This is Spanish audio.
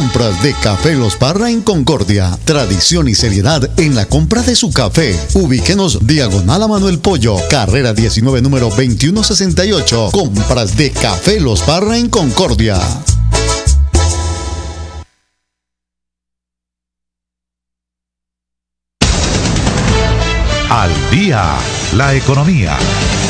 Compras de Café Los Parra en Concordia. Tradición y seriedad en la compra de su café. Ubíquenos diagonal a Manuel Pollo, carrera 19, número 2168. Compras de Café Los Parra en Concordia. Al día, la economía.